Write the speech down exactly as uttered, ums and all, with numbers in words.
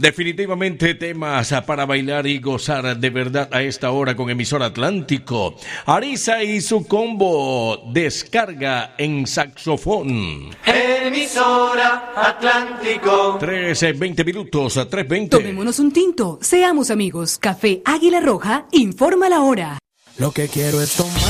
Definitivamente temas para bailar y gozar de verdad a esta hora con Emisor Atlántico. Arisa y su combo descarga en saxofón. Emisora Atlántico. trece, veinte minutos, tres veinte. Tomémonos un tinto, seamos amigos. Café Águila Roja informa la hora. Lo que quiero es tomar.